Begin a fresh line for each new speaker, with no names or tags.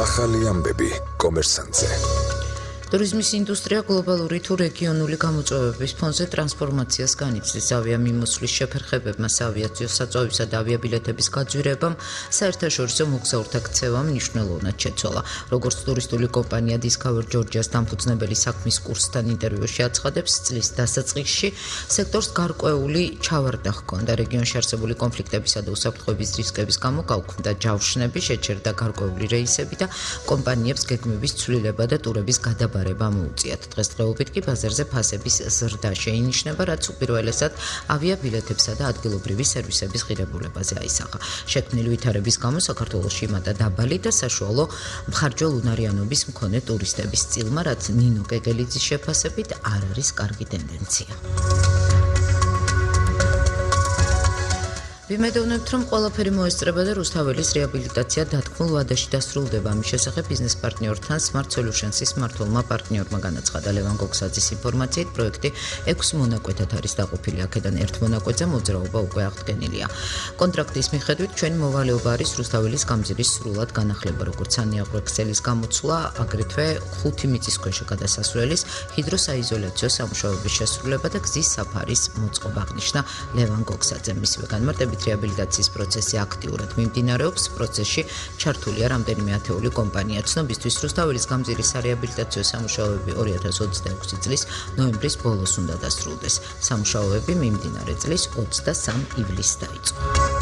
ახალი ამბები კომერსანტზე.
Turizmis ინდუსტრია გლობალური თუ რეგიონული გამოწვევების ფონზე ტრანსფორმაციას განიცდის. ავიამიმოსვლის შეფერხებებმა, საავიაციო საწვავისა და ავიაბილეთების გაძვირებამ საერთაშორისო მოგზაურთა ქცევამ მნიშვნელოვნად შეცვალა. როგორც ტურისტული კომპანია Discover Georgia-ს დამფუძნებელი საქმის კურსთან ინტერვიუში აცხადებს, წლის დასაწყისში სექტორს გარკვეული ჩავარდა ჰქონდა. რეგიონში არსებული კონფლიქტებისა და უსაფრთხოების რისკების გამო გაუქმდა ჯავშნები, შეჩერდა გარკვეული რეისები და კომპანიებს გეგმების ცვლილება და ტურების გადაბარება მოუწიათ. დღესდღეობით კი ბაზარზე ფასების ზრდა შეინიშნება, რაც უპირველესად ავიაბილეთებსა და ადგილობრივი სერვისების ღირებულებაზე აისახა. შექმნილი ვითარების გამო საქართველოში იმატა დაბალი და საშუალო მხარჯველ უნარიანობის მქონე ტურისტების წილმა, რაც ნინო კეგელიძის შეფასებით არ არის კარგი ტენდენცია. ვიმედოვნებთ, რომ ყველაფერი მოესწრება და რუსთაველის რეაბილიტაცია დათქმულ ვადაში დასრულდება. ამის შესახებ ბიზნეს პარტნიორთან Smart Solutions-ის მმართველმა პარტნიორმა განაცხადა. ლევან გოგსაძის ინფორმაციით, პროექტი 6 მონაკვეთად არის დაყოფილი. აქედან ერთ მონაკვეთზე მოძრაობა უკვე აღდგენილია. კონტრაქტის მიხედვით, ჩვენი მოვალეობა არის რუსთაველის გამზირის სრულად განახლება, როგორც სანიაღვრექსელის გამოცვლა, აგრეთვე 5 მიწისქვეშა გადასასვლელის ჰიდროსაიზოლაციო სამუშაოების შესრულება და გზის საფარის მოწყობა, აღნიშნა ლევან გოგსაძე. მისივე განმარტებით, რეაბილიტაციის პროცესი აქტიურად მიმდინარეობს. პროცესში ჩართულია რამდენიმე ათეული კომპანია. ცნობისთვის, რუსთაველის გამზირისარეაბილიტაციო სამუშაოები 2026 წლის ნოემბრის ბოლოს უნდა დასრულდეს. სამუშაოები მიმდინარე წლის 23 ივლისს დაიწყო.